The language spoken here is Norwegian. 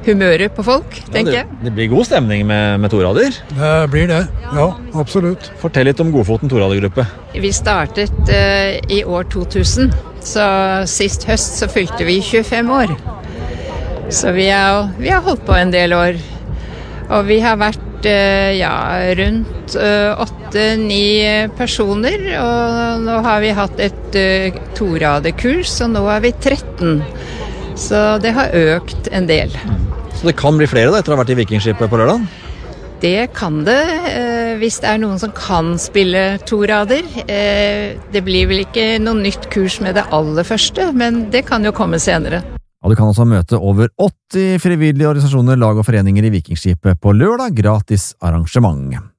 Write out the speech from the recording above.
humøret på folk, tenker jeg. Det blir god stemning med torader. Det blir det, ja, absolutt. Fortell litt om Godfoten toradergruppe. Vi startet i år 2000, så sist høst så fylte vi 25 år. Så vi har holdt på en del år. Og vi har vært rundt 8-9 personer, og nå har vi hatt et toraderkurs, og nå er vi 13. Så det har økt en del. Så det kan bli flere da, etter å ha vært i Vikingskipet på lørdag? Det kan det, hvis det er noen som kan spille torader. Det blir vel ikke noe nytt kurs med det aller første, men det kan jo komme senere. Og du kan også møte over 80 frivillige organisasjoner, lag og foreninger i Vikingskipet på lørdag, gratis arrangement.